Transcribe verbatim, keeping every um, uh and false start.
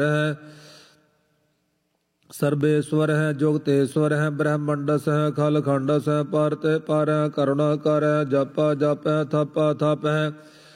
ਹੈ। ਸਰਬੇਸ਼ਵਰ ਹੈ, ਜੁਗਤੇਸ਼ਵਰ ਹੈ, ਬ੍ਰਹਮੰਡਸ ਹੈ, ਖਲ ਖੰਡਸ ਹੈ, ਪਰਤੇ ਪਰ ਹੈ, ਕਰੁਣਾ ਕਰ ਹੈ, ਜਪਾ ਜਪ ਹੈ, ਥਪਾ ਥਪ ਹੈ।